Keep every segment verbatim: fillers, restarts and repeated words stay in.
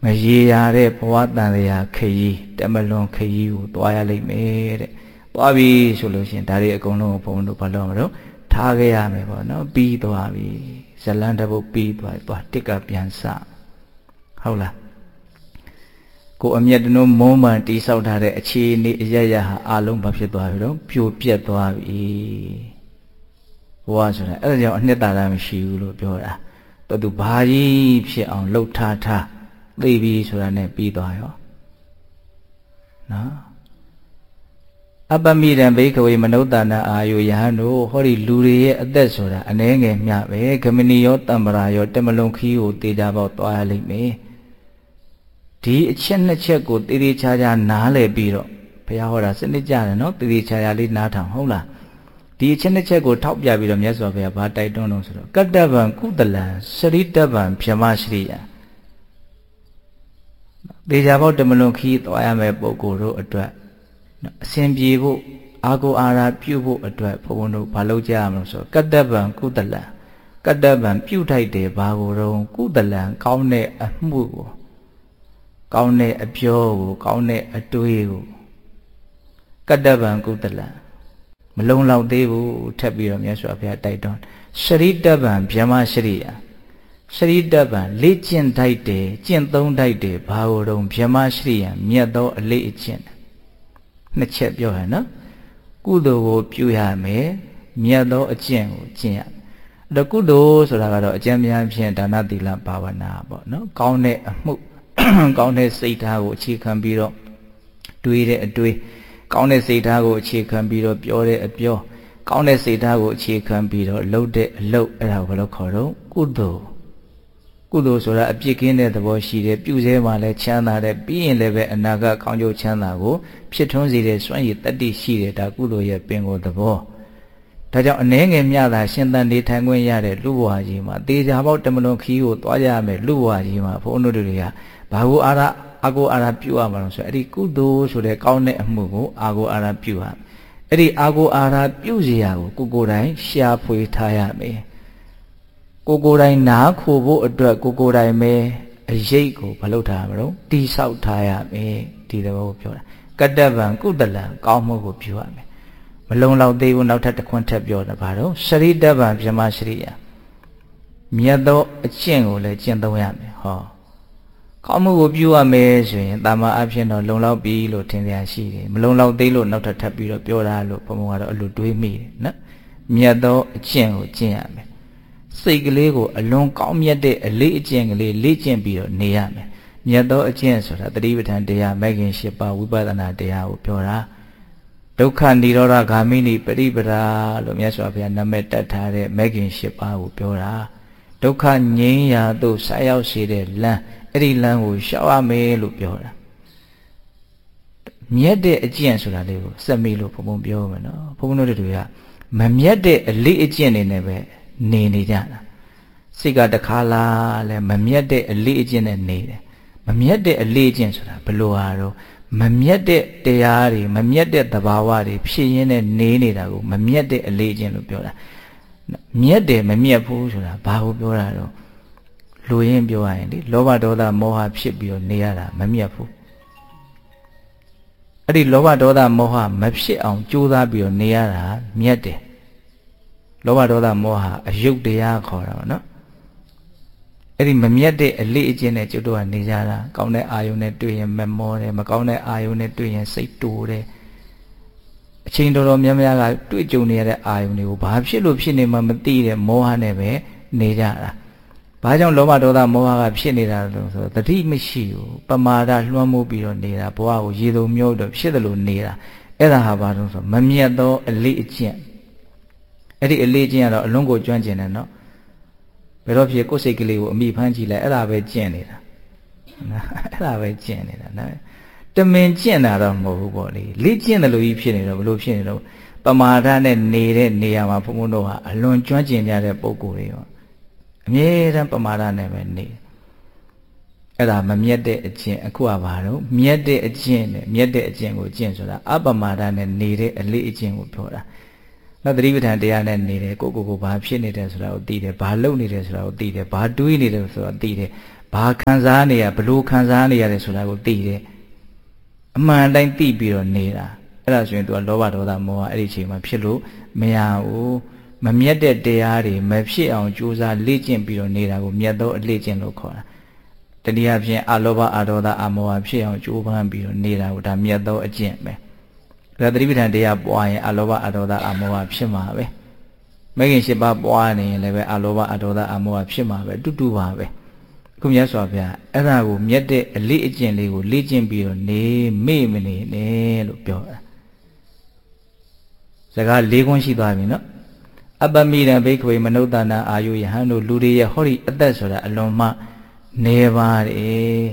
ရေရတဲ့ဘဝတန်ရာခရီးတမလွန်ခရီးကိုတွားရလိမ့်မယ်တဲ့တွားပြီဆိုလို့ရှင်ဒါတွေအကုန်လုံးကိုဘုံတို့ဘာလို့မလို့ထားခဲ့ရမယ်ပေါ့နော်ပြီးသွားပြီဇလန်တပုတ်ပြီးသွားသွားတစ်ကပြန်စဟုတ်လားကိုအမျက်တနှုံးမုံးမှန်တိဆောက်ထားတဲ့အခြေအနေအရရဟာအလုံးဘာဖြစ်သွားပြီတော့ပြိုပြက်သွားပြီဘဝဆိုတာအဲ့ဒါကြောင့်အနှစ်သာရမရှိဘူးလို့ပြောတာတော်သူဘာကြီးဖြစ်အောင်လှုပ်ထားထားသိပြီဆိုတာနဲ့ပြီးသွားရောနော်အပမိတံဘိခဝေမနုဿာနာအာယုယဟန်တို့ဟောဒီလူတွေရဲ့အသက်ဆိုတာအနှဲငယ်မျှပဲဂမဏီရောတမ္ပရာရောတမလုံခီးကိုတေချာပေါက်သွားရလိမ့်မယ်ဒီအချက်နှစ်ချက်ကိုတေတေချာချာနားလည်ပြီးတော့ဘုရားဟောတာစနစ်ကြတယ်နော်တေတေချာချာလေးနားထောင်ဟုတ်လားဒီအချက်နှစ်ချက်ကိုထောက်ပြပြီးတော့မြတ်စွာဘုရားဘာတိုက်တွန်းလို့ဆိုတော့ကတ္တဗံကုသလံစရိတ္တဗံဗြဟ္မစရိယံတေချာပေါက်တမလုံခီးသွားရမယ်ပုဂ္ဂိုလ်တို့အတွက်အစဉ်ပြေဖို့အာကိုအာရပြုဖို့အတွက်ဘုန်းဘုန်းတို့ဘာလုပ်ကြရမလို့ဆိုကတ္တဗံကုသလံကတ္တဗံပြုထိုက်တယ်ဘာကိုတော့ကုသလံကောင်းတဲ့အမှုကိုကောင်းတဲ့အပြောကိုကောင်းတဲ့အတွေးကိုကတ္တဗံကုသလံမလုံလောက်သေးဘူးထပ်ပြီးတော့မြတ်စွာဘုရားတိုက်တွန်းစရိတ္တဗံဗြဟ္မစရိယစရိတ္တဗံလေ့ကျင့်ထိုက်တယ်ကျင့်သုံးထိုက်တယ်ဘာကိုတော့ဗြဟ္မစရိယမြတ်သောအလေ့အကျင့်နှစ်ချက်ပြောရနော်ကုသိုလ်ကိုပြုရမယ်မြတ်သောအကျင့်ကိုကျင့်ရအဲ့တော့ကုသိုလ်ဆိုတာကတော့အကျဉ်းများဖြင့်ဒါနသီလဘာဝနာပေါ့နော်ကောင်းတဲ့အမှုကောင်းတဲ့စိတ်ထားကိုအခြေခံပြီးတော့တွေးတဲ့အတွေးကောင်းတဲ့စိတ်ထားကိုအခြေခံပြီးတော့ပြောတဲ့အပြောကောင်းတဲ့စိတ်ထားကိုအခြေခံပြီးတော့လုပ်တဲ့အလုပ်အဲ့ဒါကိုဘယ်လိုခေါ်တော့ကုသိုလ်ကုသိုလ်ဆိုတာအပြစ်ကင်းတဲ့သဘောရှိတယ်ပြုစဲမှာလည်းချမ်းသာတယ်ပြီးရင်လည်းပဲအနာဂတ်ကောင်းကျိုးချမ်းသာကိုဖြစ်ထွန်းစေတဲ့စွမ်းရည်တတ္တိရှိတယ်ဒါကုသိုလ်ရဲ့ပင်ကိုယ်သဘောဒါကြောင့်အနှဲငယ်မြတာရှင်သန်နေထိုင်ခွင့်ရတဲ့လူဘဝကြီးမှာတေချာပေါက်တမလွန်ခီးကိုသွားကြရမယ်လူဘဝကြီးမှာဘုန်းတို့တွေကဘာကိုအာရအာကိုအာရပြုရမှာလို့ဆိုအဲ့ဒီကုသိုလ်ဆိုတဲ့ကောင်းတဲ့အမှုကိုအာကိုအာရပြုရအဲ့ဒီအာကိုအာရပြုစရာကိုကိုကိုယ်တိုင်ရှာဖွေထားရမယ်ကိုကိုယ်တိုင်နားခိုဖို့အတွက်ကိုကိုယ်တိုင်ပဲအရေးကိုမလုပ်ထားရမလို့တိဆောက်ထားရမယ်ဒီသဘောကိုပြောတာကတ္တဗံကုသလံကောင်းမှုကိုပြုရမယ်မလုံလောက်သေးဘူးနောက်ထပ်တစ်ခွန်းထပ်ပြောတာဘာလို့စရိတ္တဗံဗြဟ္မစရိယမြတ်သောအကျင့်ကိုလည်းကျင့်သုံးရမယ်ဟောကောင်းမှုကိုပြုရမယ်ဆိုရင်တာမန်အဖြစ်တော့လုံလောက်ပြီလို့ထင်ကြရှိတယ်မလုံလောက်သေးလို့နောက်ထပ်ထပ်ပြီးတော့ပြောတာလို့ဘုံဘုံကတော့အလိုတွေးမိတယ်နော်မြတ်သောအကျင့်ကိုကျင့်ရမယ်စိတ်ကလေးကိုအလွန်ကောင်းမြတ်တဲ့အလေးအကျင့်ကလေးလေ့ကျင့်ပြီးတော့နေရမယ်မြတ်သောအကျင့်ဆိုတာတတိပဋ္ဌာန်တရားမဂ်ခင်၈ပါးဝိပဿနာတရားကိုပြောတာဒုက္ခនិရောဓဂါမိနိပရိပဒါလို့မြတ်စွာဘုရားနာမည်တက်ထားတဲ့မဂ်ခင်၈ပါးကိုပြောတာဒုက္ခငြိမ်းရာသို့ဆက်ရောက်စေတဲ့လမ်းအဲ့ဒီလမ်းကိုရှောက်ရမယ်လို့ပြောတာမြတ်တဲ့အကျင့်ဆိုတာလေးကိုစက်မိလို့ဘုံဘုံပြောမယ်နော်ဘုံဘုံတို့တွေကမမြတ်တဲ့အလေးအကျင့်နေနဲ့ပဲနေနေကြတာစိတ်ကတခါလားလဲမမြတ်တဲ့အလေးအကျင့်နဲ့နေတယ်မမြတ်တဲ့အလေးအကျင့်ဆိုတာဘယ်လိုဟာတော့မမြတ်တဲ့တရားတွေမမြတ်တဲ့သဘာဝတွေဖြစ်ရင်းနဲ့နေနေတာကိုမမြတ်တဲ့အလေးအကျင့်လို့ပြောတာမြတ်တယ်မမြတ်ဘူးဆိုတာဘာကိုပြောတာတော့လူရင်းပြောရရင်လေလောဘဒေါသမောဟဖြစ်ပြီးတော့နေရတာမမြတ်ဘူးအဲ့ဒီလောဘဒေါသမောဟမဖြစ်အောင်ကြိုးစားပြီးတော့နေရတာမြတ်တယ်လောဘဒေါသမောဟအယုတ်တရားခေါ်တာပေါ့နော်အဲ့ဒီမမြတ်တဲ့အလေးအကျင့်နဲ့ကျွတ်တော့နေကြတာကောင်းတဲ့အာယုန်နဲ့တွေ့ရင်မမောတယ်မကောင်းတဲ့အာယုန်နဲ့တွေ့ရင်စိတ်တိုးတယ်အချိန်တော်တော်များများကတွေ့ကြုံနေရတဲ့အာယုန်တွေကိုဘာဖြစ်လို့ဖြစ်နေမှမသိတဲ့မောဟနဲ့ပဲနေကြတာဘာကြောင့်လောဘဒေါသမောဟကဖြစ်နေတာလို့ဆိုတော့တတိမရှိဘူးပမာဒလွှမ်းမိုးပြီးတော့နေတာဘဝကိုရေစုံမျိုးတော့ဖြစ်တယ်လို့နေတာအဲ့ဒါဟာဘာလို့ဆိုမမြတ်သောအလေးအကျင့်အဲ့ဒီအလေးကျင့်ကတော့အလုံးကိုကျွမ်းကျင်တယ်နော်ဘယ်တော့ဖြစ်ကိုယ်စိတ်ကလေးကိုအမိဖမ်းကြည့်လိုက်အဲ့ဒါပဲကျင့်နေတာအဲ့ဒါပဲကျင့်နေတာနော်တမင်ကျင့်တာတော့မဟုတ်ဘူးပေါ့လေလေ့ကျင့်တယ်လို့ကြီးဖြစ်နေတော့ဘလို့ဖြစ်နေတော့ပမာဒနဲ့နေတဲ့နေရာမှာဘုံဘုံတို့ဟာအလွန်ကျွမ်းကျင်ကြတဲ့ပုံကိုယ်တွေရောအမြဲတမ်းပမာဒနဲ့ပဲနေအဲ့ဒါမမြတ်တဲ့အကျင့်အခုကဘာတော့မြတ်တဲ့အကျင့်နဲ့မြတ်တဲ့အကျင့်ကိုကျင့်ဆိုတာအပမာဒနဲ့နေတဲ့အလေးအကျင့်ကိုပြောတာနောက်သတိပဋ္ဌာန်တရားနဲ့နေတယ်ကိုကိုကိုဘာဖြစ်နေတယ်ဆိုတာကိုသိတယ်ဘာလုပ်နေတယ်ဆိုတာကိုသိတယ်ဘာတွေးနေတယ်ဆိုတာသိတယ်ဘာခံစားနေရဘလို့ခံစားနေရတယ်ဆိုတာကိုသိတယ်အမှန်တိုင်းသိပြီးတော့နေတာအဲ့ဒါဆိုရင် तू ကလောဘဒေါသမောဟအဲ့ဒီအချိန်မှာဖြစ်လို့မရဘူးမမြတ်တဲ့တရားတွေမဖြစ်အောင်ကြိုးစားလေ့ကျင့်ပြီးတော့နေတာကိုမြတ်သောအလေ့ကျင့်လို့ခေါ်တာတနည်းအားဖြင့်အလောဘအဒေါသအမောဟဖြစ်အောင်ကြိုးပမ်းပြီးတော့နေတာကိုဒါမြတ်သောအကျင့်ပဲဒါသတိပဋ္ဌာန်တရားပွားရင်အလောဘအဒေါသအမောဟဖြစ်မှာပဲမဂ်ခင်၈ပါးပွားနေရင်လည်းပဲအလောဘအဒေါသအမောဟဖြစ်မှာပဲတူတူပါပဲခုမြတ်စွာဘုရားအဲ့ဒါကိုမြတ်တဲ့အလေးအကျင့်လေးကိုလေ့ကျင့်ပြီးတော့နေမေ့မနေနဲ့လို့ပြောတာစကား၄ခွန်းရှိသွားပြီနော်အပမိတံဘိက္ခဝေမနုဿာနာအာယုယဟန်တို့လူတွေရဲ့ဟောဒီအသက်ဆိုတာအလွန်မှနေပါတယ်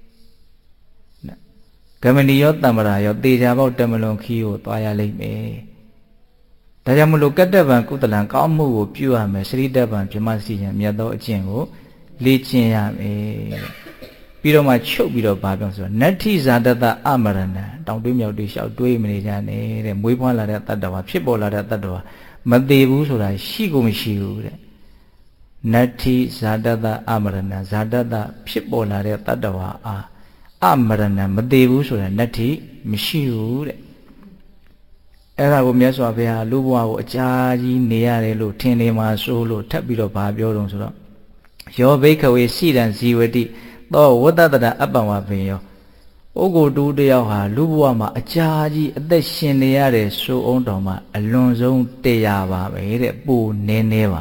ဂမဏီရောတမ္ပရာရောတေချာပေါက်တမလွန်ခီးကိုသွားရလိမ့်မယ်ဒါကြောင့်မလို့ကတ္တဗံကုသလံကောင်းမှုကိုပြုရမယ်စရိတ္တဗံဗြဟ္မစီယံမြတ်သောအကျင့်ကိုလေ့ကျင့်ရမယ်ပြီးတော့မှချုပ်ပြီးတော့ဗာပြောဆိုတော့နတ္ထိဇာတတအမရဏံတောင်တွေးမြောက်တွေးလျှောက်တွေးမနေကြနဲ့တဲ့မွေးဖွားလာတဲ့တတ္တဝါဖြစ်ပေါ်လာတဲ့တတ္တဝါမသေးဘူးဆိုတာရှိကိုမရှိဘူးတဲ့နတ္ထိဇာတတအမရဏံဇာတတဖြစ်ပေါ်လာတဲ့တတ္တဝါအားအမရဏံမသေးဘူးဆိုတာနတ္ထိမရှိဘူးတဲ့အဲ့ဒါကိုမြတ်စွာဘုရားလူဘဝကိုအကြာကြီးနေရတယ်လို့ထင်နေမှာစိုးလို့ထပ်ပြီးတော့ဗာပြောတော့ဆိုတော့ယောဘိက္ခဝေစိတံဇီဝတိသောဝတ္တတရအပ္ပဝပင်ယောပုဂ္ဂိုလ်တူတယောက်ဟာလူဘဝမှာအကြာကြီးအသက်ရှင်နေရတဲ့ဆိုအောင်တော်မှာအလွန်ဆုံးတရားပါပဲတဲ့ပူနေနေပါ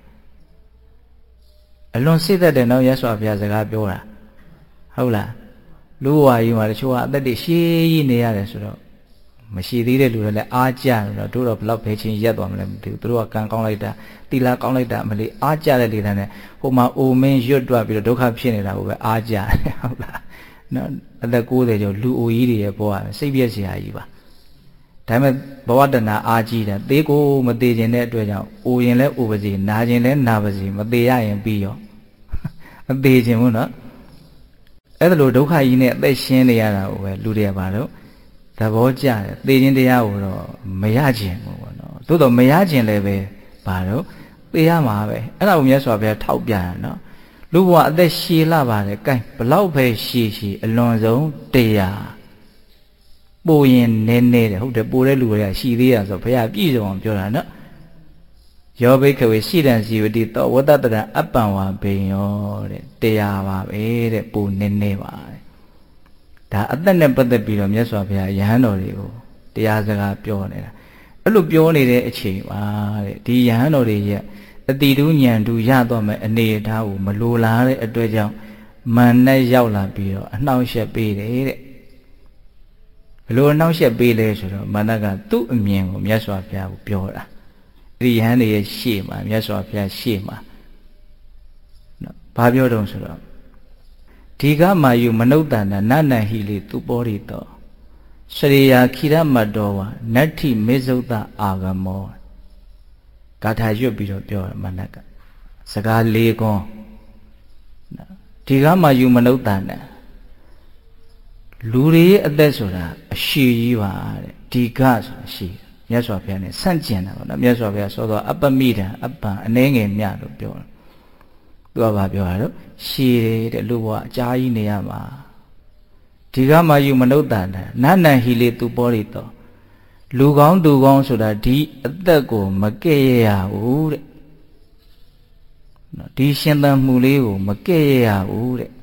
တဲ့အလွန်စိတ်သက်တဲ့နောက်ရသော်ဘုရားစကားပြောတာဟုတ်လားလူဘဝကြီးမှာတချို့ကအသက်တွေရှည်ကြီးနေရတယ်ဆိုတော့မရှိသေးတဲ့လူတွေလည်းအားကြတယ်တော့တို့တော့ဘလောက်ဖယ်ချင်းရက်သွားမလဲမသိဘူးသူတို့ကကံကောင်းလိုက်တာတီလာကောင်းလိုက်တာမလေးအားကြတဲ့လေတန်းနဲ့ဟိုမှာအိုမင်းရွတ်တွပြီးတော့ဒုက္ခဖြစ်နေတာကိုပဲအားကြတယ်ဟုတ်လားနော်အသက်၉၀ကျော်လူအိုကြီးတွေရဲ့ဘဝစိတ်ပြည့်စရာကြီးပါဒါပေမဲ့ဘဝတဏအားကြီးတယ်သေကိုမသေးခြင်းတဲ့အတွက်ကြောင့်အိုရင်လည်းအိုပါစေနာခြင်းလည်းနာပါစေမသေးရရင်ပြီးရောမသေးခြင်းဘူးနော်အဲ့ဒါလိုဒုက္ခကြီးနဲ့အသက်ရှင်းနေရတာကိုပဲလူတွေကပါတော့သဘောကျတယ်သေခြင်းတရားကိုတော့မရခြင်းဘူးပေါ့နော်သို့တော့မရခြင်းလည်းပဲဘာတော့သေရမှာပဲအဲ့ဒါကိုမြတ်စွာဘုရားထောက်ပြတယ်နော်လူဘဝအသက်ရှည်လာပါတယ်ကဲဘလောက်ပဲရှည်ရှည်အလွန်ဆုံးတရားပိုရင်နည်းနည်းတယ်ဟုတ်တယ်ပိုတဲ့လူတွေကရှည်သေးရဆိုဘုရားပြည့်စုံအောင်ပြောတာနော်ယောဘိက္ခဝေစိတံဇီဝတိသောဝတ္တတရအပ္ပံဝဘေယောတဲ့တရားပါပဲတဲ့ပိုနည်းနည်းပါဒါအသက်နဲ့ပတ်သက်ပြီးတော့မြတ်စွာဘုရားယဟန်တော်တွေကိုတရားစကားပြောနေတာအဲ့လိုပြောနေတဲ့အချိန်ပါတဲ့ဒီယဟန်တော်တွေရဲ့အတိတူဉာဏ်တူရတော့မဲ့အနေအထားကိုမလိုလားတဲ့အတွက်ကြောင့်မာနရောက်လာပြီးတော့အနှောင့်အယှက်ပေးတယ်တဲ့ဘယ်လိုအနှောင့်အယှက်ပေးလဲဆိုတော့မာနကသူ့အမြင်ကိုမြတ်စွာဘုရားကိုပြောတာဒီယဟန်တွေရဲ့ရှေ့မှာမြတ်စွာဘုရားရှေ့မှာနော်ဘာပြောတော့ဆိုတော့ဒီကမာယုမနုဿာနာနနဟိလေသူပောရိတောစရိယာခိရမတောဝနတ္ထိမေဇုတအာဂမောဂါထာရွတ်ပြီးတော့ပြောတယ်မနကစကား၄ခွန်းဒီကမာယုမနုဿာနာလူတွေရဲ့အသက်ဆိုတာအရှိကြီးပါတဲ့ဒီကဆိုတာရှိမြတ်စွာဘုရားနဲ့ဆန့်ကျင်တာပေါ့နော်မြတ်စွာဘုရားဆိုတော့အပ္ပမိတံအပ္ပံအနှဲငယ်မြလို့ပြောတယ်သူကဘာပြောတာတော့ရှည်တဲ့လူဘဝအကြာကြီးနေရမှာဒီကမာယုမနုဿာနာနနဟိလေသူပောရိတောလူကောင်းသူကောင်းဆိုတာဒီအသက်ကိုမကဲ့ရရဘူးတဲ့နော်ဒီရှင်သန်မှုလေးကိုမကဲ့ရရဘူးတဲ့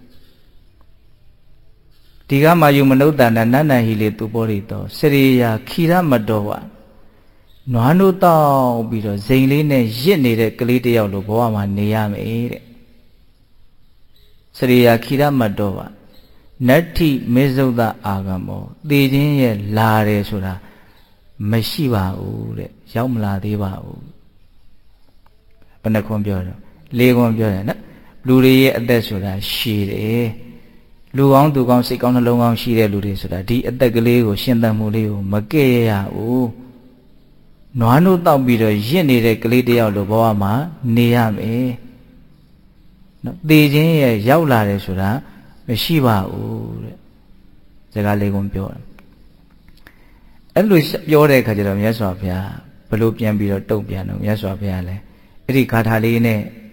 ဒီကမာယုမနုဿာနာနနဟိလေသူပောရိတောစရိယာခိရမတောဝနွားနိုးတောက်ပြီးတော့ဇိမ်လေးနဲ့ရစ်နေတဲ့ကလေးတယောက်လိုဘဝမှာနေရမယ်တဲ့စရိယာခိရမတောဝနတ္ထိမေဇုတအာဂမောသေခြင်းရဲ့လာတယ်ဆိုတာမရှိပါဘူးတဲ့ရောက်မလာသေးပါဘူးဘယ်နှခွန်းပြောတော့လေးခွန်းပြောတယ်နော်လူတွေရဲ့အသက်ဆိုတာရှည်တယ်လူကောင်းသူကောင်းစိတ်ကောင်းနှလုံးကောင်းရှိတဲ့လူတွေဆိုတာဒီအသက်ကလေးကိုရှင်သန်မှုလေးကိုမကဲ့ရဘူးနွားနိုးတောက်ပြီးတော့ရင့်နေတဲ့ကလေးတယောက်လိုဘဝမှာနေရမယ်နော်သေခြင်းရဲ့ရောက်လာတယ်ဆိုတာမရှိပါဘူးတဲ့စကားလေးကုန်ပြောတယ်အဲ့လိုပြောတဲ့အခါကျတော့မြတ်စွာဘုရားဘလို့ပြန်ပြီးတော့တုံ့ပြန်တော့မြတ်စွာဘုရားလည်းအဲ့ဒီဂါထာလေးနဲ့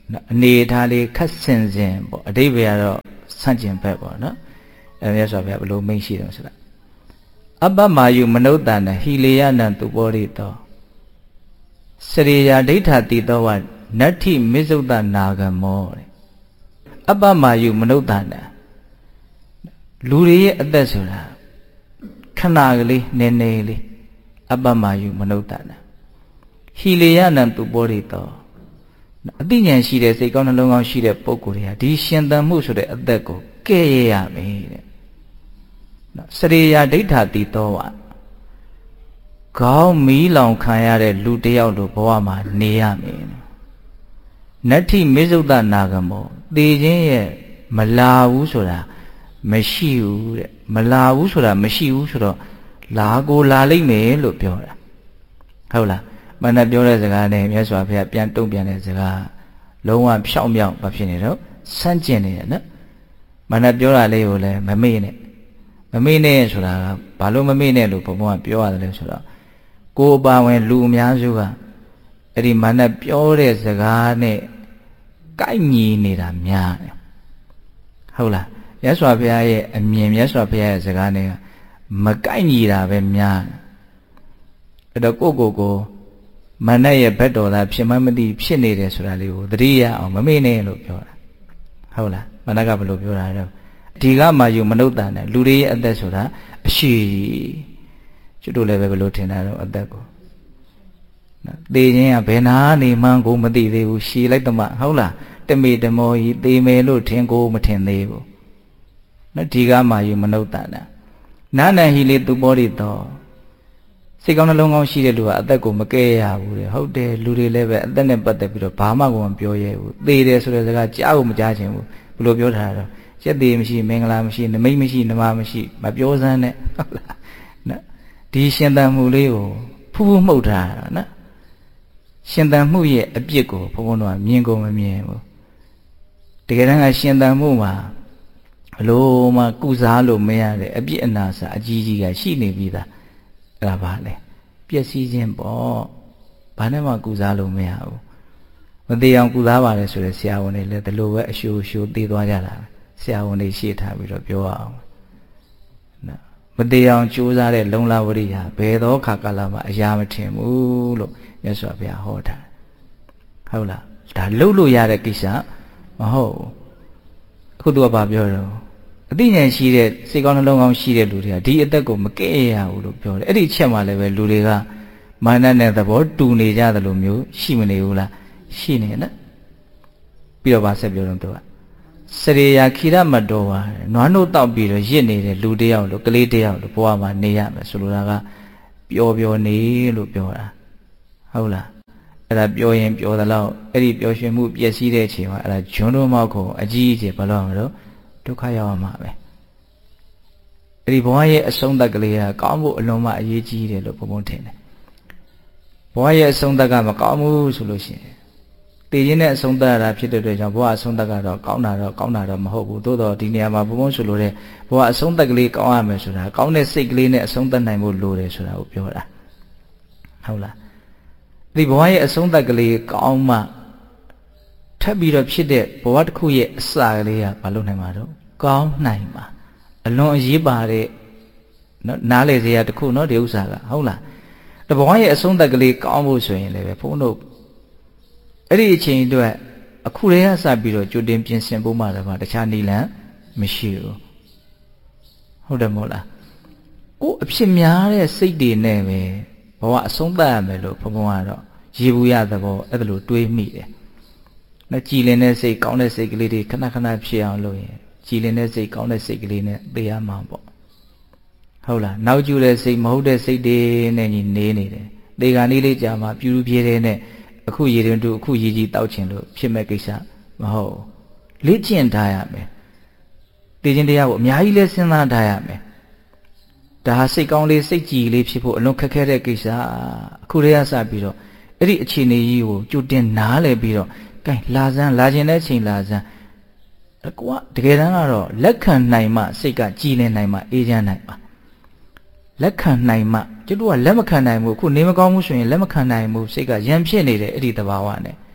အနေထားလေးခက်ဆင်ဆင်ပေါ့အတိပ္ပယ်ကတော့ဆန့်ကျင်ဘက်ပေါ့နော်အဲမြတ်စွာဘုရားဘယ်လိုမိန့်ရှိတယ်ဆိုတာအပ္ပမာယုမနုဿာနဟိလေယနံသူပောရိတောစရိယာဒိဋ္ဌတိတောဝနတ္ထိမစ္ဆုတနာဂမောတဲ့အပ္ပမာယုမနုဿာနလူတွေရဲ့အသက်ဆိုတာခဏကလေးနည်းနည်းလေးအပ္ပမာယုမနုဿာနဟိလေယနံသူပောရိတောအသိဉာဏ်ရှိတဲ့စိတ်ကောင်းနှလုံးကောင်းရှိတဲ့ပုဂ္ဂိုလ်တွေကဒီရှင်သန်မှုဆိုတဲ့အသက်ကိုကဲ့ရဲ့ရမယ်တဲ့နော်စရိယာဒိဋ္ဌတိတောဝခေါင်းမီးလောင်ခံရတဲ့လူတစ်ယောက်လိုဘဝမှာနေရမယ်နတ္ထိမစ္ဆုတနာဂမောသေခြင်းရဲ့မလာဘူးဆိုတာမရှိဘူးတဲ့မလာဘူးဆိုတာမရှိဘူးဆိုတော့လာကိုလာလိမ့်မယ်လို့ပြောတာဟုတ်လားမနက်ပြောတဲ့စကားနဲ့မြတ်စွာဘုရားပြန်တုံ့ပြန်တဲ့စကားလုံးဝဖြောင့်မြောက်ဘာဖြစ်နေတော့ဆန့်ကျင်နေတယ်နော်မနက်ပြောတာလေးကိုလည်းမမေ့နဲ့မမေ့နဲ့ဆိုတာကဘာလို့မမေ့နဲ့လို့ဘုံဘုံကပြောရတယ်လဲဆိုတော့ကိုယ်ပါဝင်လူအများစုကအဲ့ဒီမနက်ပြောတဲ့စကားနဲ့ကိုက်ညီနေတာများတယ်ဟုတ်လားမြတ်စွာဘုရားရဲ့အမြင်မြတ်စွာဘုရားရဲ့စကားနဲ့မကိုက်ညီတာပဲများတယ်အဲ့တော့ကိုကိုကိုမနက်ရဲ့ဘက်တော်သားဖြစ်မှမသိဖြစ်နေတယ်ဆိုတာလေးကိုသတိရအောင်မမေ့နဲ့လို့ပြောတာဟုတ်လားမနက်ကဘယ်လိုပြောတာလဲဒီကမှယူမနုဿာနဲ့လူတွေရဲ့အသက်ဆိုတာအရှိကျွတ်တို့လည်းပဲဘယ်လိုထင်တာတော့အသက်ကိုနော်သေခြင်းကဘယ်နာနေမှန်းကိုမသိသေးဘူးရှည်လိုက်တမဟုတ်လားတမေတမောကြီးသေမယ်လို့ထင်ကိုမထင်သေးဘူးနော်ဒီကမှယူမနုဿာနဲ့နာနဟိလေသူပောရိတောစိတ်ကောင်းနှလုံးကောင်းရှိတဲ့လူကအသက်ကိုမကဲရဘူးတဲ့ဟုတ်တယ်လူတွေလည်းပဲအသက်နဲ့ပတ်သက်ပြီးတော့ဘာမှကိုမပြောရဲဘူးသေတယ်ဆိုတဲ့စကားကြားကိုမကြားချင်ဘူးဘယ်လိုပြောထားတာတော့ရက်သေးမရှိမင်္ဂလာမရှိနမိတ်မရှိနမမရှိမပြောစမ်းနဲ့ဟုတ်လားနော်ဒီရှင်သန်မှုလေးကိုဖူးဖူးမှုတ်ထားတာနော်ရှင်သန်မှုရဲ့အပြစ်ကိုဘုန်းဘုန်းတို့ကမြင်ကုန်မမြင်ဘူးတကယ်တမ်းကရှင်သန်မှုမှာဘလို့မှကုစားလို့မရတဲ့အပြစ်အနာစာအကြီးကြီးကရှိနေပြီးသားအဲ့ဒါပါလေပျက်စီးခြင်းပေါ့ဘာနဲ့မှကုစားလို့မရဘူးမသေးအောင်ကုစားပါလေဆိုတဲ့ဆရာဝန်တွေလည်းဒီလိုပဲအရှိုးရှိုးသိသွားကြတာဆရာဝန်တွေရှေ့ထားပြီးတော့ပြောအောင်နော်မသေးအောင်ကြိုးစားတဲ့လုံလဝရိယဘယ်သောခါကာလမှာအရာမထင်ဘူးလို့မြတ်စွာဘုရားဟောထားဟုတ်လားဒါလှုပ်လို့ရတဲ့ကိစ္စမဟုတ်ဘူးအခုသူကဘာပြောတော့အသိဉာဏ်ရှိတဲ့စိတ်ကောင်းနှလုံးကောင်းရှိတဲ့လူတွေကဒီအသက်ကိုမကဲ့ရဘူးလို့ပြောတယ်အဲ့ဒီအချက်မှလည်းပဲလူတွေကမာနနဲ့သဘောတူနေကြသလိုမျိုးရှိမနေဘူးလားရှိနေနော်ပြီးတော့ဗာဆက်ပြောတော့သူကစရိယာခိရမတော်ပါနွားနို့တောက်ပြီးတော့ရစ်နေတဲ့လူတယောက်လို့ကလေးတယောက်လို့ဘဝမှာနေရမယ်ဆိုလိုတာကပျော်ပျော်နေလို့ပြောတာဟုတ်လားအဲ့ဒါပြောရင်ပြောသလောက်အဲ့ဒီပျော်ရွှင်မှုပျက်စီးတဲ့အချိန်မှာအဲ့ဒါဂျွန်းတော်မောက်ကိုအကြီးအကျယ်ဘာလို့မလို့ဒုက္ခရောက်မှာပဲအဲ့ဒီဘဝရဲ့အဆုံးသတ်ကလေးကကောင်းဖို့အလုံးမအရေးကြီးတယ်လို့ဘုံဘုံထင်တယ်ဘဝရဲ့အဆုံးသတ်ကမကောင်းဘူးဆိုလို့ရှိရင်တည်ခြင်းနဲ့အဆုံးသတ်ရတာဖြစ်တဲ့အတွက်ကြောင့်ဘဝအဆုံးသတ်ကတော့ကောင်းတာတော့ကောင်းတာတော့မဟုတ်ဘူးသို့တော့ဒီနေရာမှာဘုံဘုံဆိုလို့တဲ့ဘဝအဆုံးသတ်ကလေးကောင်းရမယ်ဆိုတာကောင်းတဲ့စိတ်ကလေးနဲ့အဆုံးသတ်နိုင်ဖို့လိုတယ်ဆိုတာကိုပြောတာဟုတ်လားဒီဘဝရဲ့အဆုံးသတ်ကလေးကောင်းမှထပ်ပြီးတော့ဖြစ်တဲ့ဘဝတစ်ခုရဲ့အစကလေးကမလုပ်နိုင်ပါတော့ကောင်းနိုင်ပါအလွန်အရေးပါတဲ့နော်နားလေစရာတစ်ခုနော်ဒီဥစ္စာကဟုတ်လားတဘဝရဲ့အဆုံးသတ်ကလေးကောင်းဖို့ဆိုရင်လည်းပဲဘုန်းတို့အဲ့ဒီအချိန်အတွက်အခုတည်းကစပြီးတော့ကြိုတင်ပြင်ဆင်ဖို့မှလည်းတခြားနည်းလမ်းမရှိဘူးဟုတ်တယ်မဟုတ်လားကိုယ်အဖြစ်များတဲ့စိတ်တွေနဲ့ပဲဘဝအဆုံးသတ်ရမယ်လို့ဘုံဘုံကတော့ရေဘူးရသဘောအဲ့ဒါလိုတွေးမိတယ်နော်ကြည်လင်တဲ့စိတ်ကောင်းတဲ့စိတ်ကလေးတွေခဏခဏဖြစ်အောင်လုပ်ရင်ကြည်လင်တဲ့စိတ်ကောင်းတဲ့စိတ်ကလေးနဲ့သိရမှာပေါ့ဟုတ်လားနောက်ကျတဲ့စိတ်မဟုတ်တဲ့စိတ်တွေနဲ့ညီနေနေတယ်သေခါနည်းလေးကြာမှပြူပြူပြေးတဲ့နဲ့အခုရေတွင်တူအခုရေကြီးတောက်ချင်လို့ဖြစ်မဲ့ကိစ္စမဟုတ်လေ့ကျင့်ထားရမယ်သိခြင်းတရားကိုအများကြီးလဲစဉ်းစားထားရမယ်ဒါဟာစိတ်ကောင်းလေးစိတ်ကြည်လေးဖြစ်ဖို့အလွန်ခက်ခဲတဲ့ကိစ္စအခုတည်းကစပြီးတော့အဲ့ဒီအခြေအနေကြီးကိုကြိုတင်နားလည်ပြီးတော့ကဲလာစမ်းလာခြင်းတဲ့အချိန်လာစမ်းကွာတကယ်တမ်းကတော့လက်ခံနိုင်မှစိတ်ကကြည်လင်နိုင်မှအေးချမ်းနိုင်ပါလက်ခံနိုင်မှကျွတ်တို့ကလက်မခံနိုင်ဘူးအခုနေမကောင်းဘူးဆိုရင်လက်မခံနိုင်ဘူးစိတ်ကရံဖြစ်နေတယ်အဲ့ဒီသဘာဝနဲ့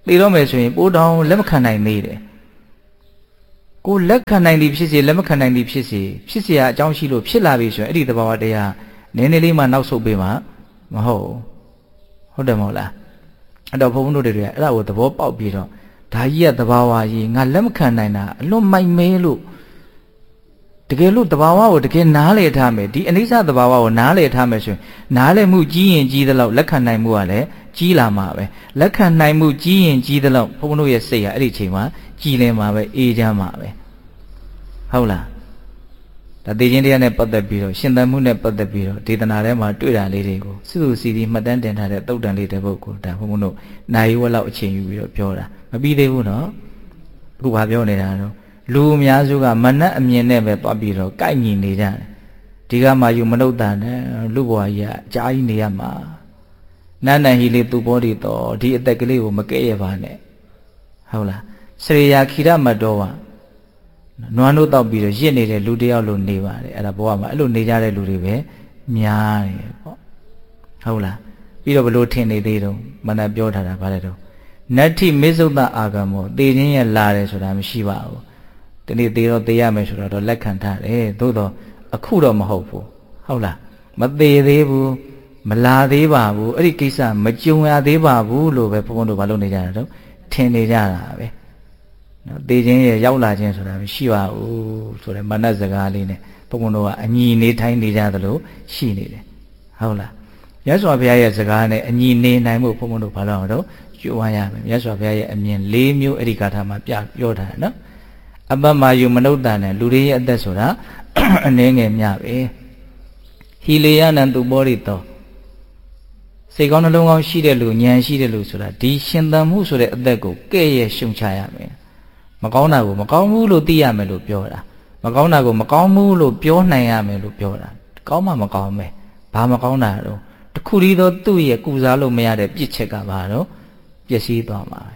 သေတော့မယ်ဆိုရင်ပိုးတောင်လက်မခံနိုင်သေးတယ်ကိုလက်ခံနိုင်သည်ဖြစ်စေလက်မခံနိုင်သည်ဖြစ်စေဖြစ်เสียအကြောင်းရှိလို့ဖြစ်လာပြီဆိုရင်အဲ့ဒီသဘာဝတရားနည်းနည်းလေးမှနောက်ဆုတ်ပေးမှာမဟုတ်ဟုတ်တယ်မဟုတ်လားအဲ့တော့ဘုန်းဘုန်းတို့တွေအဲ့ဒါကိုသဘောပေါက်ပြီးတော့ဒါကြီးကသဘာဝကြီးငါလက်မခံနိုင်တာအလွန်မိုက်မဲလို့တကယ်လို့သဘာဝကိုတကယ်နားလည်ထားမယ်ဒီအနိစ္စသဘာဝကိုနားလည်ထားမယ်ဆိုရင်နားလည်မှုကြီးရင်ကြီးသလောက်လက်ခံနိုင်မှုကလည်းကြီးလာမှာပဲလက်ခံနိုင်မှုကြီးရင်ကြီးသလောက်ဘုန်းဘုန်းတို့ရဲ့စိတ်ကအဲ့ဒီအချိန်မှာကြည်လင်မှာပဲအေးချမ်းမှာပဲဟုတ်လားဒါသိချင်းတရားနဲ့ပတ်သက်ပြီးတော့ရှင်သန်မှုနဲ့ပတ်သက်ပြီးတော့ဒေသနာထဲမှာတွေ့တာလေးတွေကိုစုစုစီစီမှတ်တမ်းတင်ထားတဲ့သုတ်တန်လေးတစ်ပုဒ်ကိုဒါဘုန်းဘုန်းတို့နိုင်ဝက်လောက်အချိန်ယူပြီးတော့ပြောတာမပြီးသေးဘူးနော်အခုဘာပြောနေတာတော့လူအများစုကမနက်အမြင်နဲ့ပဲသွားပြီးတော့ကိုက်ညီနေကြတယ်ဒီကမှယူမနှုတ်တန်နဲ့လူဘွားကြီးကအကြာကြီးနေရမှာနန်းနန်ဟီလေးသူ့ဘောဒီတော့ဒီအသက်ကလေးကိုမကဲ့ရပါနဲ့ဟုတ်လားစရိယာခိရမတော်ဝနွားတို့တောက်ပြီးတော့ရစ်နေတဲ့လူတယောက်လိုနေပါတယ်အဲ့ဒါဘဝမှာအဲ့လိုနေကြတဲ့လူတွေပဲများတယ်ပေါ့ဟုတ်လားပြီးတော့ဘလို့ထင်နေသေးတော့မနက်ပြောထားတာဗါလဲတော့နတ္ထိမေဇုတ္တအာဂမောသေခြင်းရဲ့လာတယ်ဆိုတာမရှိပါဘူးဒီနေ့သေတော့သေရမယ်ဆိုတော့လက်ခံထားတယ်သို့တော့အခုတော့မဟုတ်ဘူးဟုတ်လားမသေးသေးဘူးမလာသေးပါဘူးအဲ့ဒီကိစ္စမကြုံရသေးပါဘူးလို့ပဲဘုန်းဘုန်းတို့ဘာလို့နေကြတာတော့ထင်နေကြတာပဲနော်သေခြင်းရဲ့ရောက်လာခြင်းဆိုတာမရှိပါဘူးဆိုတဲ့မနတ်စကားလေးနဲ့ဘုန်းဘုန်းတို့ကအညီနေထိုင်နေကြသလိုရှိနေတယ်ဟုတ်လားမြတ်စွာဘုရားရဲ့စကားနဲ့အညီနေနိုင်မှုဘုန်းဘုန်းတို့ဘာလို့အောင်တော့ကြိုးဝါရမယ်မြတ်စွာဘုရားရဲ့အမြင်၄မျိုးအဲ့ဒီကာထာမှာပြပြောထားတယ်နော်အပ္ပမယုမနုဿတန်နဲ့လူတွေရဲ့အသက်ဆိုတာအနည်းငယ်မြပဲဟီလေယနံသူဘောရိတောစိတ်ကောင်းနှလုံးကောင်းရှိတဲ့လူဉာဏ်ရှိတဲ့လူဆိုတာဒီရှင်သန်မှုဆိုတဲ့အသက်ကိုကဲ့ရဲ့ရှုံချရမယ်မကောင်းတာကိုမကောင်းဘူးလို့သိရမယ်လို့ပြောတာမကောင်းတာကိုမကောင်းဘူးလို့ပြောနိုင်ရမယ်လို့ပြောတာကောင်းမှမကောင်းပဲဘာမကောင်းတာတော့တခုတည်းသောသူ့ရဲ့ကုစားလို့မရတဲ့ပြစ်ချက်ကဘာတော့ပျက်စီးသွားမှာပဲ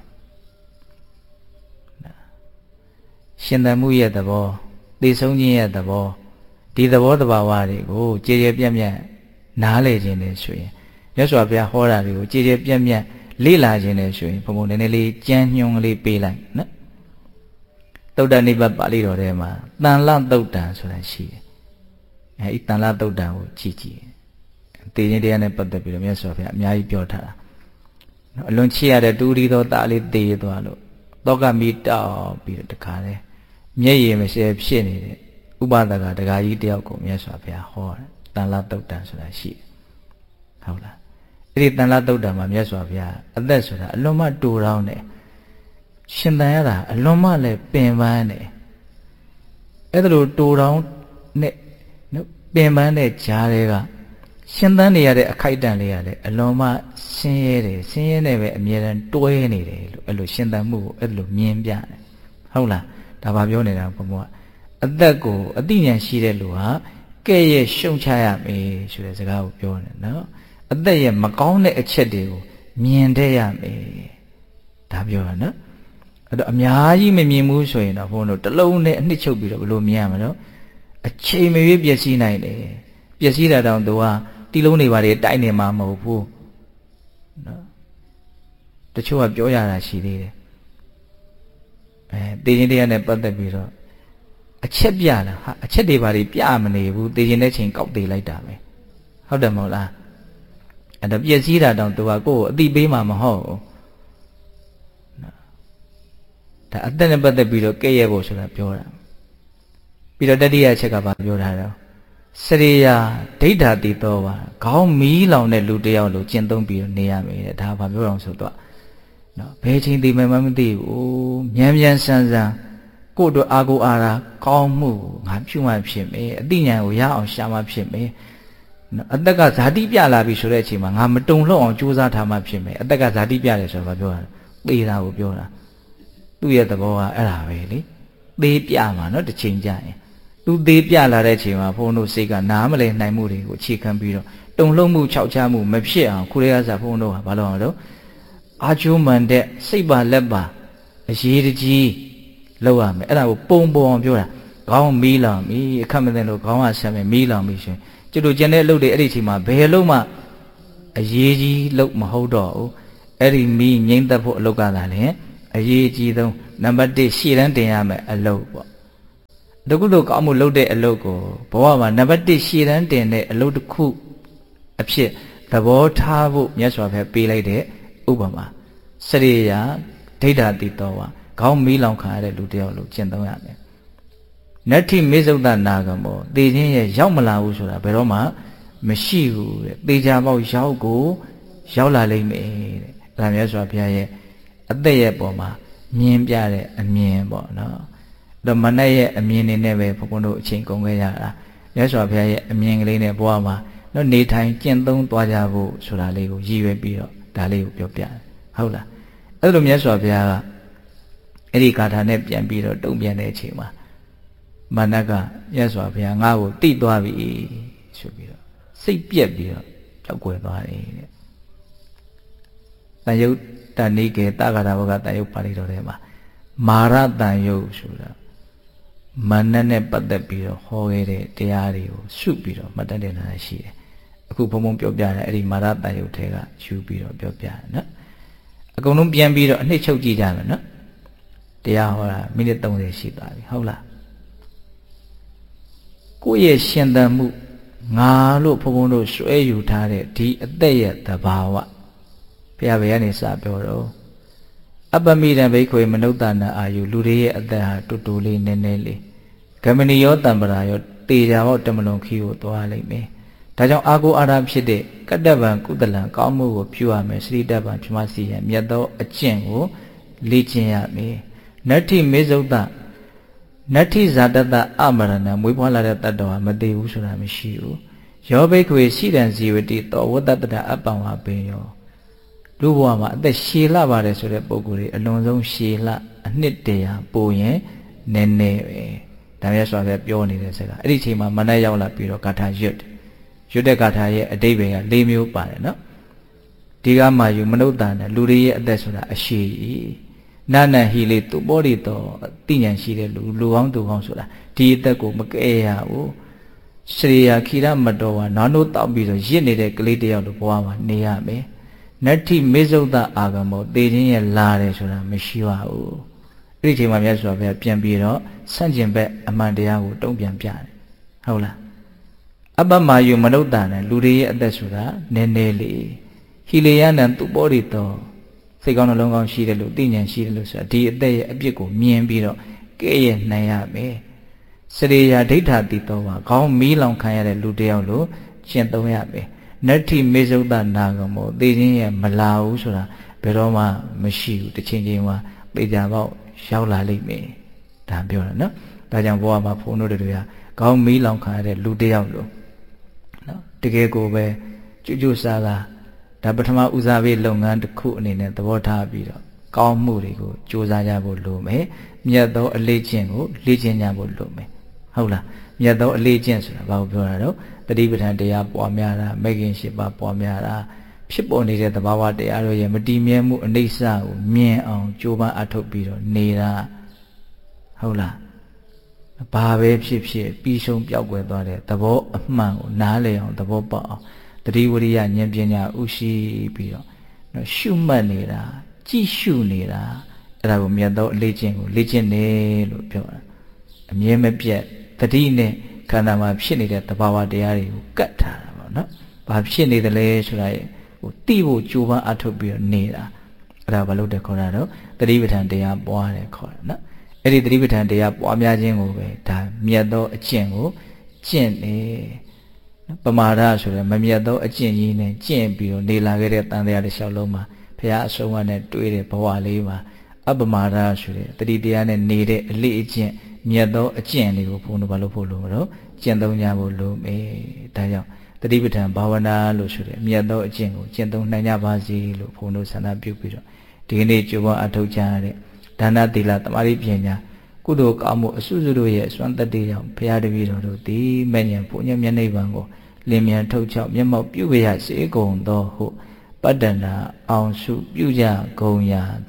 ရှင်သန်မှုရဲ့သဘောသိဆုံးခြင်းရဲ့သဘောဒီသဘောတဘာဝတွေကိုကြည်ကြည်ပြန့်ပြန့်နားလည်ခြင်းနဲ့ဆိုရင်မြတ်စွာဘုရားဟောတာတွေကိုကြည်ကြည်ပြန့်ပြန့်လေ့လာခြင်းနဲ့ဆိုရင်ဘုံဘုံနည်းနည်းလေးကြမ်းညွှန်းလေးပေးလိုက်နော်သုတ္တနိဗ္ဗာန်ပါဠိတော်ထဲမှာတန်လသုတ်တံဆိုတာရှိတယ်အဲဒီတန်လသုတ်တံကိုကြည့်ကြည့်သေခြင်းတရားနဲ့ပတ်သက်ပြီးတော့မြတ်စွာဘုရားအများကြီးပြောထားတာအလွန်ချစ်ရတဲ့တူရီတော်သားလေးသေသွားလို့တောကမိတောက်ပြီးတော့တခါလဲမျက်ရည်မစဲဖြစ်နေတဲ့ဥပဒကဒကာကြီးတယောက်ကိုမြတ်စွာဘုရားဟောတယ်တန်လသုတ်တံဆိုတာရှိတယ်ဟုတ်လားအဲ့ဒီတန်လသုတ်တံမှာမြတ်စွာဘုရားအသက်ဆိုတာအလွန်မှတူတောင်းတယ်ရှင်သန်ရတာအလွန်မှလည်းပင်ပန်းတယ်အဲ့ဒါလိုတူတောင်းနဲ့ပင်ပန်းတဲ့ကြားတွေကရှင်သန်နေရတဲ့အခိုက်အတန့်လေးရတယ်အလွန်မှဆင်းရဲတယ်ဆင်းရဲနေပဲအမြဲတမ်းတွဲနေတယ်လို့အဲ့လိုရှင်သန်မှုကိုအဲ့လိုမြင်ပြတယ်ဟုတ်လားဒါဘာပြောနေတာဘုံကအသက်ကိုအသိဉာဏ်ရှိတဲ့လူဟာကဲ့ရဲ့ရှုံချရမယ်ဆိုတဲ့စကားကိုပြောတယ်နော်အသက်ရဲ့မကောင်းတဲ့အချက်တွေကိုမြင်တတ်ရမယ်ဒါပြောတာနော်အဲ့တော့အများကြီးမမြင်ဘူးဆိုရင်တော့ဘုံတို့တစ်လုံးနဲ့အနှစ်ချုပ်ပြီးတော့ဘယ်လိုမြင်ရမလဲအချိန်မရွေးပျက်စီးနိုင်တယ်ပျက်စီးတာတောင်သူကတီလုံးတွေပါတွေတိုက်နေမှာမဟုတ်ဘူးနော်တချို့ကပြောရတာရှိသေးတယ်အဲတေခြင်းတရားနဲ့ပတ်သက်ပြီးတော့အချက်ပြလားဟာအချက်တွေပါတွေပြမနေဘူးတေခြင်းတဲ့ချိန်ကောက်သေးလိုက်တာပဲဟုတ်တယ်မဟုတ်လားအဲ့တော့ပျက်စီးတာတောင်သူကကိုယ့်ကိုအတိပေးမှာမဟုတ်ဘူးဒါအသက်နဲ့ပတ်သက်ပြီးတော့ကဲ့ရဲ့ဖို့ဆိုတာပြောတာပြီးတော့တတိယအချက်ကဘာပြောတာတော့စရိယာဒိဋ္ဌာတိသောပါခေါင်းမီးလောင်တဲ့လူတယောက်လိုကျင့်သုံးပြီးတော့နေရမယ်တဲ့ဒါဘာပြောအောင်ဆိုတော့နော်ဘယ်ချိန်ဒီမှမသိဘူးမြန်မြန်ဆန်းဆန်းကိုယ့်တို့အာကိုအာရာကောင်းမှုငါပြုမှဖြစ်မယ်အသိဉာဏ်ကိုရအောင်ရှာမှဖြစ်မယ်နော်အသက်ကဇာတိပြလာပြီဆိုတဲ့အချိန်မှာငါမတုံလှုပ်အောင်ကြိုးစားထားမှဖြစ်မယ်အသက်ကဇာတိပြတယ်ဆိုတော့ပြောတာသေတာကိုပြောတာသူ့ရဲ့သဘောကအဲ့ဒါပဲလေသေပြမှာနော်တစ်ချိန်ကြာရင်သူသေးပြလာတဲ့အချိန်မှာဘုန်းတို့စိတ်ကနားမလည်နိုင်မှုတွေကိုအခြေခံပြီးတော့တုံ့လှုပ်မှုခြောက်ခြားမှုမဖြစ်အောင်ခုလေးကစားဘုန်းတို့ကဘာလို့အောင်တော့အာကျိုးမှန်တဲ့စိတ်ပါလက်ပါအရေးတကြီးလောက်ရမယ်အဲ့ဒါကိုပုံပုံအောင်ပြောတာခေါင်းမီးလောင်ပြီအခက်မသိလို့ခေါင်းကဆက်မယ်မီးလောင်ပြီရှင်ကျတို့ကျန်တဲ့အလုပ်တွေအဲ့ဒီအချိန်မှာဘယ်လုံးမှအရေးကြီးလို့မဟုတ်တော့ဘူးအဲ့ဒီမီးငိမ့်သက်ဖို့အလုတ်ကသာလေအရေးကြီးဆုံးနံပါတ်တစ်ရှေ့တန်းတင်ရမယ်အလုတ်ပေါ့တခုတော့ကောင်းမှုလုပ်တဲ့အလုတ်ကိုဘဝမှာနံပါတ်တစ်ရှေ့တန်းတင်တဲ့အလုတ်တစ်ခုအဖြစ်သဘောထားဖို့မြတ်စွာဘုရားပေးလိုက်တဲ့ဥပမာစရိယာဒိဋ္ဌာတိတော်ဝါခေါင်းမီးလောင်ခါရတဲ့လူတယောက်လို့ကျင့်သုံးရမယ်နတ္ထိမေဇုတ်တနာကမောသေခြင်းရဲ့ရောက်မလာဘူးဆိုတာဘယ်တော့မှမရှိဘူးတဲ့သေချာပေါက်ရောက်ကိုရောက်လာလိမ့်မယ်တဲ့ဒါမြတ်စွာဘုရားရဲ့အသက်ရဲ့ပေါ်မှာမြင်ပြတဲ့အမြင်ပေါ့နော်ဒါမနဲ့ရဲ့အမြင်နေနဲ့ပဲဘုန်းဘုန်းတို့အချိန်ကုန်ခဲ့ရတာမြတ်စွာဘုရားရဲ့အမြင်ကလေးနဲ့ဘဝမှာနော်နေထိုင်ကျင့်သုံးသွားကြဖို့ဆိုတာလေးကိုရည်ရွယ်ပြီးတော့ဒါလေးကိုပြောပြတယ်ဟုတ်လားအဲ့လိုမြတ်စွာဘုရားကအဲ့ဒီဂါထာနဲ့ပြန်ပြီးတော့တုံ့ပြန်တဲ့အချိန်မှာမာနကမြတ်စွာဘုရားငါ့ကိုတိသွားပြီဆိုပြီးတော့စိတ်ပြက်ပြီးတော့ကြောက်ွယ်သွားတယ်တဲ့တန်ယုတ်တဏိကေတဂါထာဘုကတန်ယုတ်ပါဠိတော်ထဲမှာမာရတန်ယုတ်ဆိုတာမာနနဲ့ပတ်သက်ပြီးတော့ဟောခဲ့တဲ့တရားတွေကိုစုပြီးတော့မှတ်တတ်နေတာရှိတယ်အခုဘုံဘုံပြောပြတယ်အဲ့ဒီမာရတန်ယုတ်ထဲကယူပြီးတော့ပြောပြတယ်နော်အကုန်လုံးပြန်ပြီးတော့အနှစ်ချုပ်ကြည့်ကြမယ်နော်တရားဟောတာမိနစ်သုံးဆယ်ရှိသွားပြီဟုတ်လားကိုယ့်ရဲ့ရှင်သန်မှုငါလို့ဘုံဘုံတို့ဆွဲယူထားတဲ့ဒီအသက်ရဲ့သဘာဝဘုရားဘယ်ကနေစပြောတော့အပမိတံဘိခွေမနုဿနာအာယုလူတွေရဲ့အသက်ဟာတူတူလေးနည်းနည်းလေးဂမဏီယောတံပရာယောတေချာဘောတမလွန်ခီကိုသွားလိမ့်မယ်ဒါကြောင့်အာကိုအာရဖြစ်တဲ့ကတ္တဗံကုသလံကောင်းမှုကိုပြုရမယ်စရိတ္တဗံဖြမစီရမြတ်သောအကျင့်ကိုလေ့ကျင့်ရမယ်နတ္ထိမေဇုတ်တနတ္ထိဇာတတအမရဏမွေးဖွားလာတဲ့တတ္တဝါမသေးဘူးဆိုတာမရှိဘူးယောဘိခွေရှိတံဇီဝတိတောဝတ္တတအပံဝါပင်ယောလူဘဝမှာအသက်ရှည်လာပါတယ်ဆိုတဲ့ပုံကိုယ်တွေအလွန်ဆုံးရှည်လာအနှစ်တရာပိုရင်နည်းနည်းပဲဒါမျိုးဆိုတော့ပြောနေတဲ့စကားအဲ့ဒီအချိန်မှာမနက်ရောက်လာပြီးတော့ဂါထာရွတ်ရွတ်တဲ့ဂါထာရဲ့အတိတ်ပဲက၄မျိုးပါတယ်နော်ဒီကမှယူမနုဿာနဲ့လူတွေရဲ့အသက်ဆိုတာအရှိကြီးနာနဟိလေသူဘောရီတော်တိညာရှိတဲ့လူလူကောင်းသူကောင်းဆိုတာဒီအသက်ကိုမကဲရဘူးစရိယာခိရမတော်ဝါနာနိုးတောက်ပြီးတော့ရစ်နေတဲ့ကလေးတယောက်လိုဘဝမှာနေရမယ်နတ္ထိမေဇုတ်တအာဂမောသေခြင်းရဲ့လာတယ်ဆိုတာမရှိပါဘူးအဲ့ဒီအချိန်မှာမြတ်စွာဘုရားပြန်ပြီးတော့ဆန့်ကျင်ဘက်အမှန်တရားကိုတုံ့ပြန်ပြတယ်ဟုတ်လားအပ္ပမယုမနုဿာနဲ့လူတွေရဲ့အသက်ဆိုတာနည်းနည်းလေးဟိလေယနံသူဘောရီတော်စိတ်ကောင်းနှလုံးကောင်းရှိတယ်လို့သိဉာဏ်ရှိတယ်လို့ဆိုတာဒီအသက်ရဲ့အပြစ်ကိုမြင်ပြီးတော့ကဲ့ရဲ့နိုင်ရမယ်စရိယာဒိဋ္ဌာတိတော်မှာခေါင်းမီးလောင်ခံရတဲ့လူတယောက်လို့ရှင်းသုံးရမယ်နတ္ထိမေဇုတ်တနာကမောသေခြင်းရဲ့မလာဘူးဆိုတာဘယ်တော့မှမရှိဘူးတစ်ချိန်ချိန်မှာပေကြပေါက်ရောက်လာလိမ့်မယ်ဒါပြောတာနော်ဒါကြောင့်ဘဝမှာဘုန်းတို့တွေကခေါင်းမီးလောင်ခံရတဲ့လူတယောက်လို့နော်တကယ်ကိုပဲကျွတ်ကျွတ်စားစားဒါပထမဦးစားပေးလုပ်ငန်းတစ်ခုအနေနဲ့သဘောထားပြီးတော့ကောင်းမှုတွေကိုစူးစမ်းကြဖို့လိုမယ်မြတ်သောအလေးကျင့်ကိုလေ့ကျင့်ကြဖို့လိုမယ်ဟုတ်လားမြတ်သောအလေးကျင့်ဆိုတာဘာကိုပြောတာတော့တတိပဋ္ဌာန်တရားပွားများတာမေခင်၈ပါးပွားများတာဖြစ်ပေါ်နေတဲ့သဘာဝတရားတို့ရဲ့မတည်မြဲမှုအနိစ္စကိုမြင်အောင်ကြိုးပမ်းအထောက်ပြီးတော့နေတာဟုတ်လားဘာပဲဖြစ်ဖြစ်ပြီးဆုံးပြောက်ွယ်သွားတဲ့သဘောအမှန်ကိုနားလည်အောင်သဘောပေါက်အောင်တတိဝရိယဉာဏ်ပညာဥရှိပြီးတော့နော်ရှုမှတ်နေတာကြည့်ရှုနေတာအဲ့ဒါကိုမြတ်သောအလေးချင်းကိုလေ့ကျင့်တယ်လို့ပြောတာအမြဲမပြတ်တတိနဲ့ခန္ဓာမှာဖြစ်နေတဲ့သဘာဝတရားတွေကိုကတ်ထားတာပေါ့နော်ဘာဖြစ်နေသလဲဆိုတာဟိုတိဖို့ကြိုးပမ်းအထုတ်ပြီးတော့နေတာအဲ့ဒါဘာလို့တဲ့ခေါ်တာတော့တတိပဋ္ဌာန်တရားပွားတယ်ခေါ်တာနော်အဲ့ဒီတတိပဋ္ဌာန်တရားပွားများခြင်းကိုပဲဒါမြတ်သောအကျင့်ကိုကျင့်တယ်ပမာဒဆိုတဲ့မမြတ်သောအကျင့်ကြီးနဲ့ကျင့်ပြီးတော့နေလာခဲ့တဲ့တန်တရားတစ်လျှောက်လုံးမှာဘုရားအဆုံးအမနဲ့တွေ့တဲ့ဘဝလေးမှာအပမာဒဆိုတဲ့တတိတရားနဲ့နေတဲ့အလေးအကျင့်မြတ်သောအကျင့်တွေကိုဘုန်းတော်ဘာလို့ဖို့လို့တော့ကျင့်သုံးကြဖို့လိုမယ်ဒါကြောင့်တတိပဋ္ဌာန်ဘာဝနာလို့ဆိုတဲ့မြတ်သောအကျင့်ကိုကျင့်သုံးနိုင်ကြပါစေလို့ဘုန်းတော်ဆန္ဒပြုပြီးတော့ဒီကနေ့ကြိုးပမ်းအထောက်ကြရတဲ့ဒါနသီလသမာဓိပညာကုသိုလ်ကောင်းမှုအစွတ်စွတ်တို့ရဲ့စွမ်းတတ္တိကြောင့်ဘုရားတပည့်တော်တို့သည်မဲ့ဉဏ်ဘုညမျက်နှိပ်ပံကိုလင်းမြန်ထုတ်ချောက်မျက်မှောက်ပြုဝရစေကုန်သောဟုပတ္တနာအောင်စုပြုကြကုန်ရာ